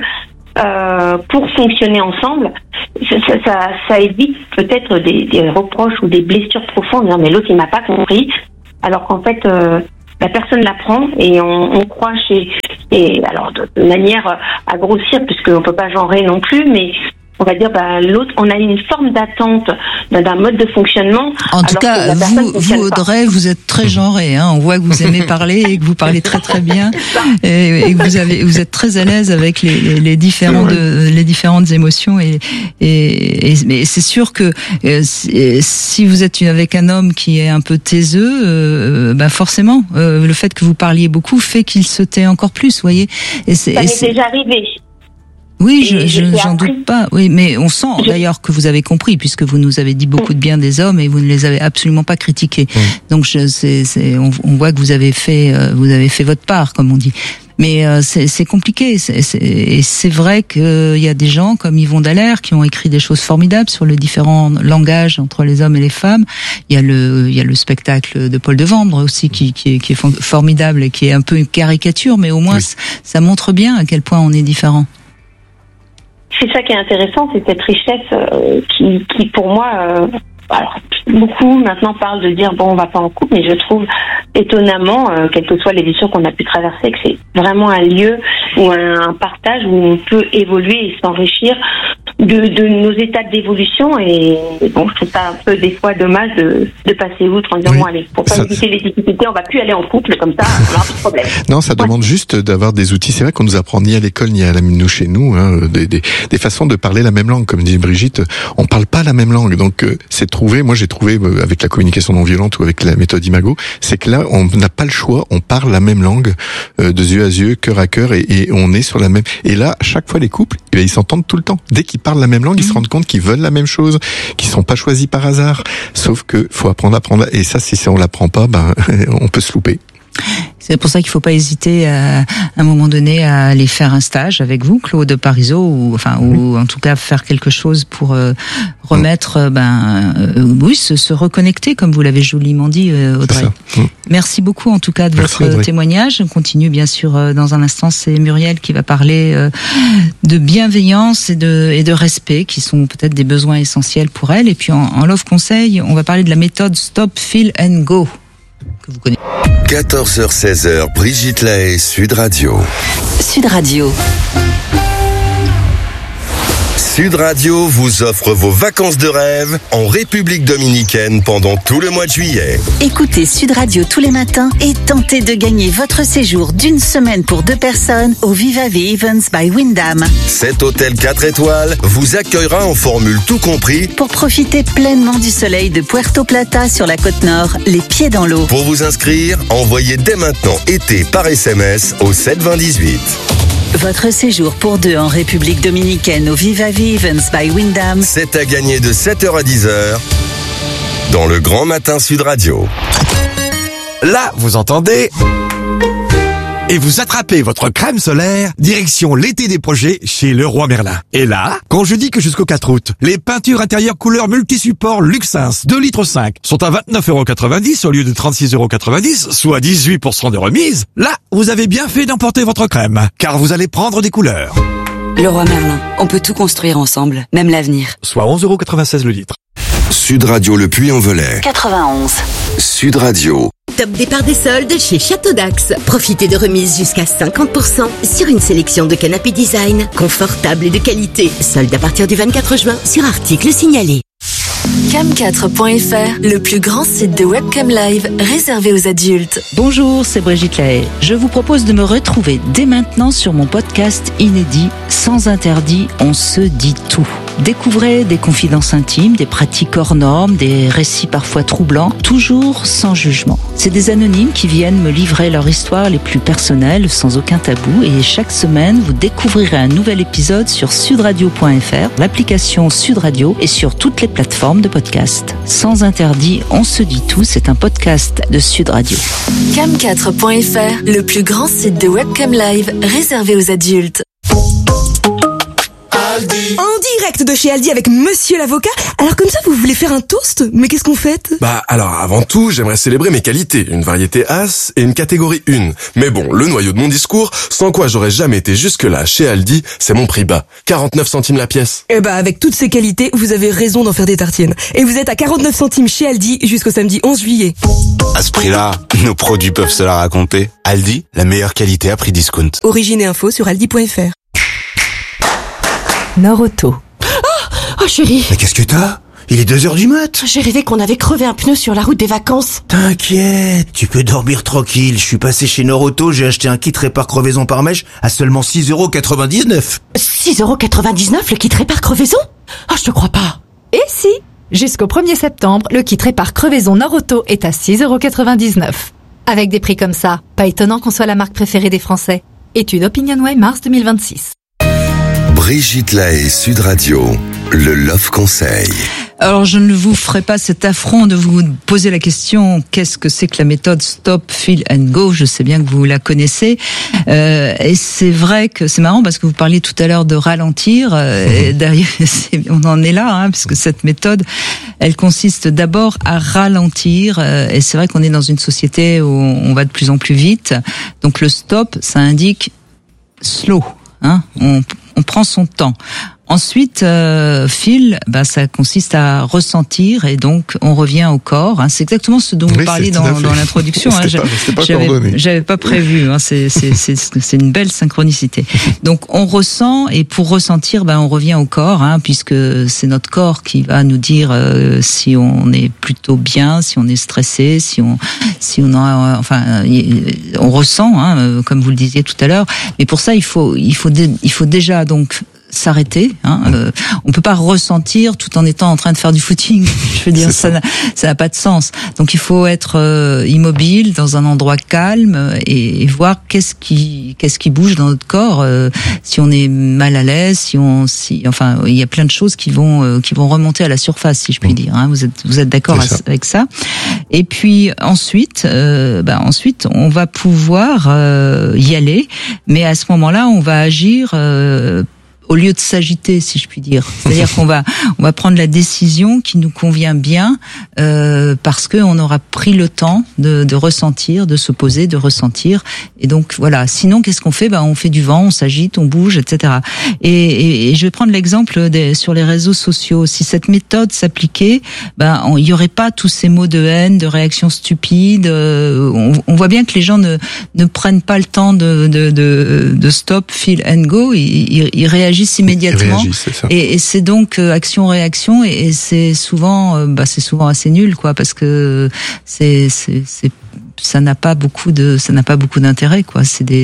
pour fonctionner ensemble, ça évite peut-être des reproches ou des blessures profondes. Non, mais l'autre il m'a pas compris, alors qu'en fait la personne l'apprend et on croit et alors de manière à grossir, puisqu'on peut pas genrer non plus, mais on va dire, l'autre, on a une forme d'attente d'un mode de fonctionnement. En tout cas, vous Audrey, vous êtes très genré, hein. On voit que vous aimez parler et que vous parlez très très bien et que vous êtes très à l'aise avec les différentes émotions mais c'est sûr que si vous êtes avec un homme qui est un peu taiseux, forcément, le fait que vous parliez beaucoup fait qu'il se tait encore plus, vous voyez. Ça m'est déjà arrivé. Oui, j'en doute pas. Oui, mais on sent d'ailleurs que vous avez compris, puisque vous nous avez dit beaucoup de bien des hommes et vous ne les avez absolument pas critiqués. Donc on voit que vous avez fait votre part, comme on dit. Mais c'est compliqué. Et c'est vrai qu'il y a des gens comme Yvon Dallaire qui ont écrit des choses formidables sur les différents langages entre les hommes et les femmes. Il y a le spectacle de Paul Devendre aussi qui est formidable et qui est un peu une caricature, mais au moins ça montre bien à quel point on est différents. C'est ça qui est intéressant, c'est cette richesse qui pour moi, alors beaucoup maintenant parlent de dire bon, on va pas en couple, mais je trouve étonnamment, quelles que soient les blessures qu'on a pu traverser, que c'est vraiment un lieu ou un partage où on peut évoluer et s'enrichir de nos étapes d'évolution. Et bon, je trouve ça un peu des fois dommage de passer outre en disant bon, allez, pour pas éviter les difficultés, on va plus aller en couple, comme ça on aura plus de problème. Non, ça demande juste d'avoir des outils. C'est vrai qu'on nous apprend ni à l'école ni à nous chez nous, hein, des façons de parler la même langue. Comme dit Brigitte, on parle pas la même langue, donc c'est trouver. Moi, j'ai trouvé avec la communication non violente ou avec la méthode Imago, c'est que là, on n'a pas le choix. On parle la même langue, de yeux à yeux, cœur à cœur, et on est sur la même. Et là, chaque fois, les couples, ils s'entendent tout le temps. Dès qu'ils parlent la même langue, ils se rendent compte qu'ils veulent la même chose, qu'ils sont pas choisis par hasard. Sauf que faut apprendre à apprendre. Et ça, si on l'apprend pas, on peut se louper. C'est pour ça qu'il faut pas hésiter à un moment donné à aller faire un stage avec vous, Claude Parisot, ou en tout cas faire quelque chose pour remettre, se reconnecter, comme vous l'avez joliment dit, Audrey. Merci beaucoup en tout cas de votre témoignage. On continue bien sûr dans un instant. C'est Muriel qui va parler de bienveillance et de respect, qui sont peut-être des besoins essentiels pour elle. Et puis en Love Conseil, on va parler de la méthode Stop, Feel and Go, que vous connaissez. 14h-16h, Brigitte Lahaie, Sud Radio. Sud Radio. Sud Radio vous offre vos vacances de rêve en République Dominicaine pendant tout le mois de juillet. Écoutez Sud Radio tous les matins et tentez de gagner votre séjour d'une semaine pour 2 personnes au Viva the Events by Wyndham. Cet hôtel 4 étoiles vous accueillera en formule tout compris pour profiter pleinement du soleil de Puerto Plata sur la côte nord, les pieds dans l'eau. Pour vous inscrire, envoyez dès maintenant été par SMS au 72018. Votre séjour pour 2 en République Dominicaine au Viva the Events by Wyndham. C'est à gagner de 7h à 10h dans le Grand Matin Sud Radio. Là, vous entendez? Et vous attrapez votre crème solaire, direction l'été des projets chez Leroy Merlin. Et là, quand je dis que jusqu'au 4 août, les peintures intérieures couleur multisupport Luxins 2,5 litres sont à 29,90 € au lieu de 36,90 €, soit 18% de remise, là, vous avez bien fait d'emporter votre crème, car vous allez prendre des couleurs. Leroy Merlin, on peut tout construire ensemble, même l'avenir. Soit 11,96 € le litre. Sud Radio Le Puy-en-Velay. 91. Sud Radio. Top départ des soldes chez Château d'Axe. Profitez de remises jusqu'à 50% sur une sélection de canapés design, confortables et de qualité. Soldes à partir du 24 juin sur articles signalés. Cam4.fr, le plus grand site de webcam live réservé aux adultes. Bonjour, c'est Brigitte Lahaie. Je vous propose de me retrouver dès maintenant sur mon podcast inédit Sans interdit, on se dit tout. Découvrez des confidences intimes, des pratiques hors normes, des récits parfois troublants, toujours sans jugement. C'est des anonymes qui viennent me livrer leur histoire les plus personnelles, sans aucun tabou, et chaque semaine, vous découvrirez un nouvel épisode sur sudradio.fr, l'application Sud Radio et sur toutes les plateformes de podcast. Sans interdit, on se dit tout, c'est un podcast de Sud Radio. Cam4.fr, le plus grand site de webcam live réservé aux adultes. En direct de chez Aldi avec Monsieur l'avocat. Alors comme ça, vous voulez faire un toast? Mais qu'est-ce qu'on fête? Alors avant tout, j'aimerais célébrer mes qualités, une variété As et une catégorie 1. Mais bon, le noyau de mon discours, sans quoi j'aurais jamais été jusque-là chez Aldi, c'est mon prix bas. 49 centimes la pièce. Avec toutes ces qualités, vous avez raison d'en faire des tartines. Et vous êtes à 49 centimes chez Aldi jusqu'au samedi 11 juillet. À ce prix-là, nos produits peuvent se la raconter. Aldi, la meilleure qualité à prix discount. Origine et info sur aldi.fr. Norauto. Oh chérie. Mais qu'est-ce que t'as? Il est 2h du mat. J'ai rêvé qu'on avait crevé un pneu sur la route des vacances. T'inquiète, tu peux dormir tranquille. Je suis passé chez Norauto, j'ai acheté un kit répare crevaison par mèche à seulement 6,99 €. 6,99 € le kit répare crevaison? Oh, je te crois pas. Et si? Jusqu'au 1er septembre, le kit répare crevaison Norauto est à 6,99 €. Avec des prix comme ça, pas étonnant qu'on soit la marque préférée des Français. Étude OpinionWay mars 2026. Brigitte Lahaie, Sud Radio, le Love Conseil. Alors, je ne vous ferai pas cet affront de vous poser la question qu'est-ce que c'est que la méthode Stop, Feel and Go. Je sais bien que vous la connaissez. Et c'est vrai que c'est marrant parce que vous parliez tout à l'heure de ralentir. Et d'ailleurs, on en est là, parce que cette méthode, elle consiste d'abord à ralentir. Et c'est vrai qu'on est dans une société où on va de plus en plus vite. Donc, le stop, ça indique slow. On prend son temps. Ensuite, feel, ça consiste à ressentir et donc on revient au corps. C'est exactement ce dont vous parliez dans l'introduction. J'avais pas prévu. C'est une belle synchronicité. Donc on ressent et pour ressentir, on revient au corps, puisque c'est notre corps qui va nous dire si on est plutôt bien, si on est stressé, si on ressent, comme vous le disiez tout à l'heure. Mais pour ça, il faut déjà donc s'arrêter. On peut pas ressentir tout en étant en train de faire du footing. Je veux dire, ça n'a pas de sens. Donc il faut être immobile dans un endroit calme et voir qu'est-ce qui bouge dans notre corps. Si on est mal à l'aise, il y a plein de choses qui vont remonter à la surface, si je puis dire. Vous êtes d'accord avec ça? Et puis ensuite, on va pouvoir y aller, mais à ce moment-là, on va agir au lieu de s'agiter, si je puis dire. C'est-à-dire qu'on va prendre la décision qui nous convient bien parce que on aura pris le temps de ressentir, de se poser, de ressentir. Et donc voilà. Sinon, qu'est-ce qu'on fait ? On fait du vent, on s'agite, on bouge, etc. Et je vais prendre l'exemple sur les réseaux sociaux. Si cette méthode s'appliquait, il y aurait pas tous ces mots de haine, de réactions stupides. On voit bien que les gens ne prennent pas le temps de stop, feel and go. Ils réagissent immédiatement. Et c'est donc action-réaction. Et c'est souvent assez nul, quoi, parce que ça n'a pas beaucoup d'intérêt, quoi.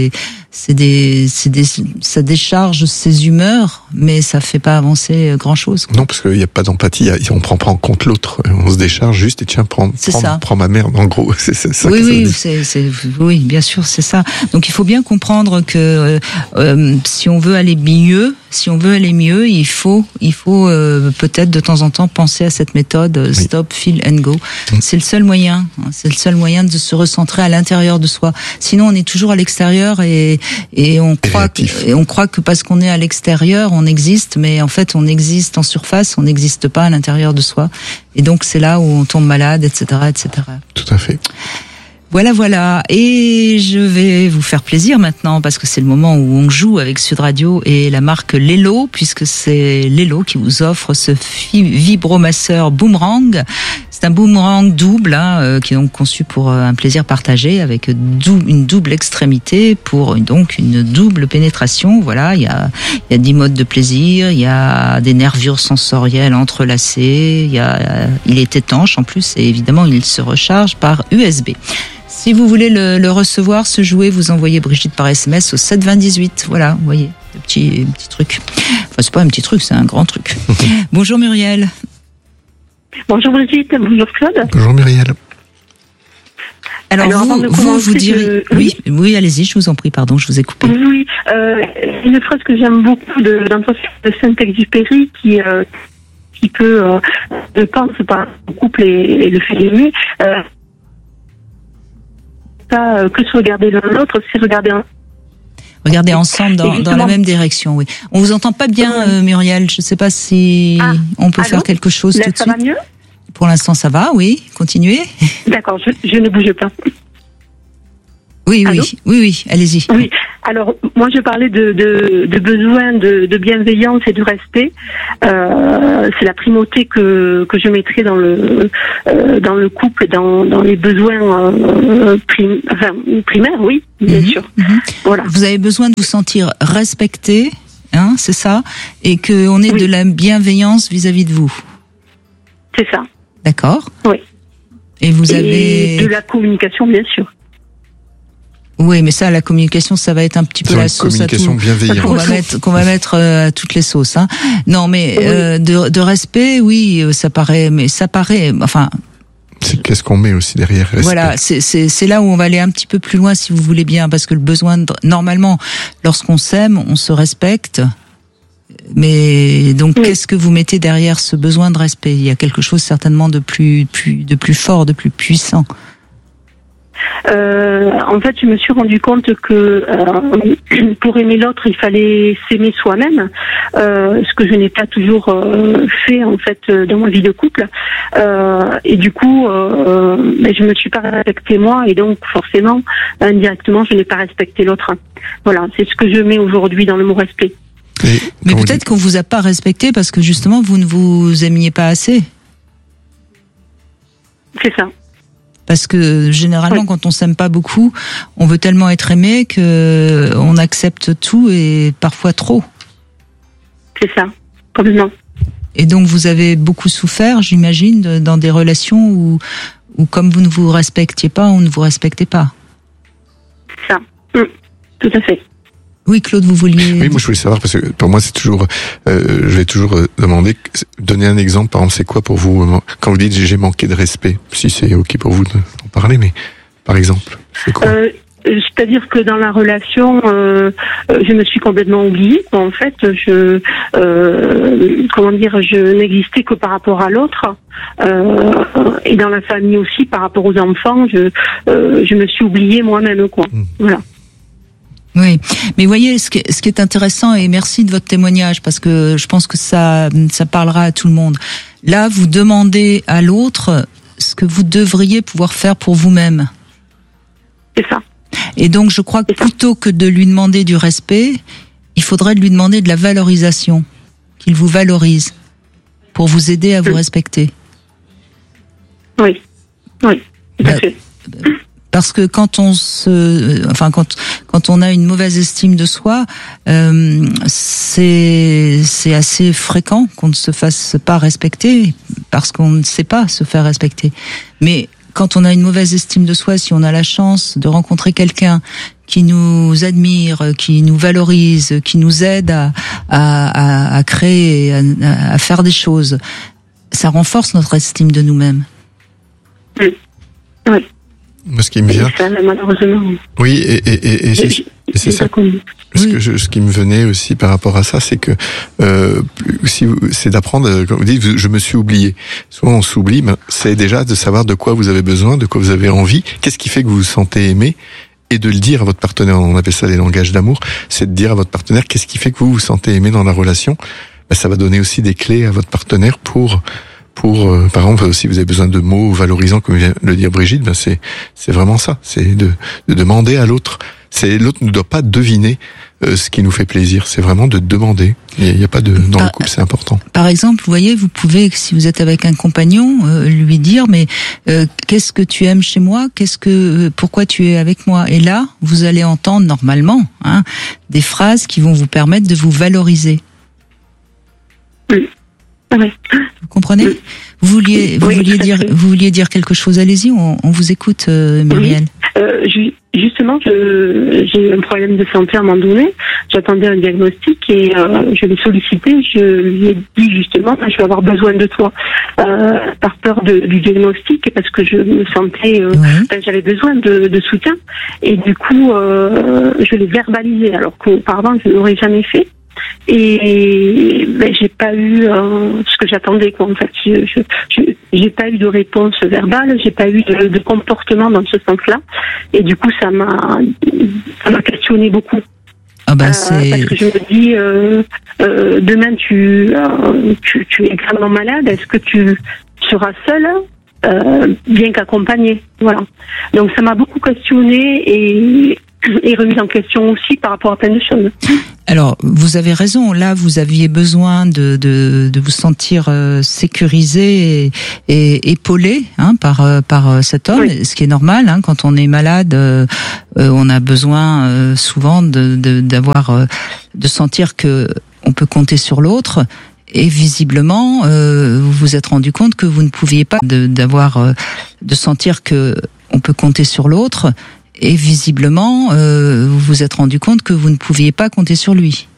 Ça décharge ses humeurs, mais ça fait pas avancer grand chose, quoi. Non, parce qu'il n'y a pas d'empathie, on prend pas en compte l'autre. On se décharge juste et tiens, prends ma merde, en gros. C'est ça. Oui, bien sûr, c'est ça. Donc il faut bien comprendre que si on veut aller mieux, il faut peut-être de temps en temps penser à cette méthode stop, feel and go. C'est le seul moyen. C'est le seul moyen de se recentrer à l'intérieur de soi. Sinon, on est toujours à l'extérieur et on croit que parce qu'on est à l'extérieur, on existe, mais en fait, on existe en surface, on n'existe pas à l'intérieur de soi. Et donc, c'est là où on tombe malade, etc., etc. Tout à fait. Voilà. Et je vais vous faire plaisir maintenant parce que c'est le moment où on joue avec Sud Radio et la marque Lelo, puisque c'est Lelo qui vous offre ce vibromasseur boomerang. C'est un boomerang double, qui est donc conçu pour un plaisir partagé avec une double extrémité pour donc une double pénétration. Voilà, il y a 10 modes de plaisir, il y a des nervures sensorielles entrelacées, il est étanche en plus et évidemment il se recharge par USB. Si vous voulez le recevoir, ce jouet, vous envoyez Brigitte par SMS au 72018. Voilà, vous voyez, le petit truc. Enfin, c'est pas un petit truc, c'est un grand truc. Bonjour Muriel. Bonjour Brigitte, bonjour Claude. Bonjour Muriel. Alors vous direz... Oui, allez-y, je vous en prie, pardon, je vous ai coupé. Oui, une phrase que j'aime beaucoup de Saint-Exupéry qui peut, je pense, par le couple et le fait d'aimer, pas que se regarder l'un l'autre, c'est regarder ensemble dans la même direction, oui. On vous entend pas bien, Muriel. Je sais pas si on peut faire quelque chose tout de suite. Ça va mieux ? Pour l'instant, ça va, oui. Continuez. D'accord, je ne bouge pas. Oui, allez-y. Oui, alors moi je parlais de besoin de bienveillance et de respect. C'est la primauté que je mettrais dans le couple, dans les besoins primaires, oui, bien sûr. Voilà. Vous avez besoin de vous sentir respecté, c'est ça, et qu'on ait de la bienveillance vis-à-vis de vous. C'est ça. D'accord. Oui. Et vous avez de la communication, bien sûr. Oui, mais ça, la communication, ça va être un petit peu la sauce à tout. Qu'on va mettre à toutes les sauces. Non, mais de respect, oui, ça paraît. Enfin. C'est qu'est-ce qu'on met aussi derrière respect. Voilà, c'est là où on va aller un petit peu plus loin, si vous voulez bien, parce que le besoin, normalement, lorsqu'on s'aime, on se respecte. Mais donc, qu'est-ce que vous mettez derrière ce besoin de respect ? Il y a quelque chose certainement de plus fort, de plus puissant. En fait, je me suis rendu compte que pour aimer l'autre, il fallait s'aimer soi-même, ce que je n'ai pas toujours fait en fait dans ma vie de couple. Et du coup, je me suis pas respectée moi, et donc forcément, indirectement, je n'ai pas respecté l'autre. Voilà, c'est ce que je mets aujourd'hui dans le mot respect. Mais peut-être qu'on vous a pas respecté parce que justement vous ne vous aimiez pas assez. C'est ça. Parce que généralement, quand on s'aime pas beaucoup, on veut tellement être aimé que on accepte tout et parfois trop. C'est ça, complètement. Et donc vous avez beaucoup souffert, j'imagine, dans des relations où comme vous ne vous respectiez pas, on ne vous respectait pas. C'est ça, tout à fait. Oui, Claude, vous vouliez... Oui, moi je voulais savoir, parce que pour moi c'est toujours... je vais toujours demander, donner un exemple, par exemple, c'est quoi pour vous, quand vous dites j'ai manqué de respect, si c'est ok pour vous d'en parler, mais par exemple, c'est quoi C'est-à-dire que dans la relation, je me suis complètement oubliée. En fait, je n'existais que par rapport à l'autre. Et dans la famille aussi, par rapport aux enfants, je me suis oubliée moi-même, quoi. Voilà. Oui, mais voyez, ce qui est intéressant, et merci de votre témoignage, parce que je pense que ça parlera à tout le monde. Là, vous demandez à l'autre ce que vous devriez pouvoir faire pour vous-même. C'est ça. Et donc, je crois que plutôt que de lui demander du respect, il faudrait lui demander de la valorisation, qu'il vous valorise, pour vous aider à vous respecter. Oui, tout à fait. Parce que quand on a une mauvaise estime de soi, c'est assez fréquent qu'on ne se fasse pas respecter parce qu'on ne sait pas se faire respecter. Mais quand on a une mauvaise estime de soi, si on a la chance de rencontrer quelqu'un qui nous admire, qui nous valorise, qui nous aide à créer, à faire des choses, ça renforce notre estime de nous-mêmes. Oui. Moi, ce qui me vient. Ça, malheureusement. Oui, et c'est ça. Ce qui me venait aussi par rapport à ça, c'est que c'est d'apprendre, comme vous dites, je me suis oublié. Souvent on s'oublie, mais c'est déjà de savoir de quoi vous avez besoin, de quoi vous avez envie, qu'est-ce qui fait que vous vous sentez aimé, et de le dire à votre partenaire. On appelle ça les langages d'amour. C'est de dire à votre partenaire qu'est-ce qui fait que vous vous sentez aimé dans la relation. Ça va donner aussi des clés à votre partenaire pour par exemple, si vous avez besoin de mots valorisants, comme vient de le dire Brigitte, c'est vraiment ça. C'est de demander à l'autre. L'autre ne doit pas deviner ce qui nous fait plaisir. C'est vraiment de demander. Il n'y a pas dans le couple, c'est important. Par exemple, vous voyez, vous pouvez, si vous êtes avec un compagnon, lui dire, mais qu'est-ce que tu aimes chez moi ? Pourquoi tu es avec moi ? Et là, vous allez entendre normalement des phrases qui vont vous permettre de vous valoriser. Oui. Oui. Vous comprenez ? Vous vouliez dire quelque chose. Allez-y, on vous écoute, Muriel. Oui. Justement, j'ai eu un problème de santé à un moment donné. J'attendais un diagnostic et je l'ai sollicité. Je lui ai dit justement, je vais avoir besoin de toi par peur du diagnostic, parce que je me sentais, j'avais besoin de soutien. Et du coup, je l'ai verbalisé, alors qu'auparavant je ne l'aurais jamais fait. Et j'ai pas eu ce que j'attendais, quoi. En fait, j'ai pas eu de réponse verbale, j'ai pas eu de comportement dans ce sens-là, et du coup ça m'a questionné beaucoup. Parce que je me dis demain tu es extrêmement malade, est-ce que tu seras seule bien qu'accompagnée, voilà. Donc ça m'a beaucoup questionné et remise en question aussi par rapport à plein de choses. Alors, vous avez raison. Là, vous aviez besoin de vous sentir sécurisé et épaulé par cet homme, ce qui est normal. Quand on est malade, on a besoin souvent de sentir que on peut compter sur l'autre. Et visiblement, vous vous êtes rendu compte que vous ne pouviez pas de sentir que on peut compter sur l'autre. Et visiblement, vous vous êtes rendu compte que vous ne pouviez pas compter sur lui.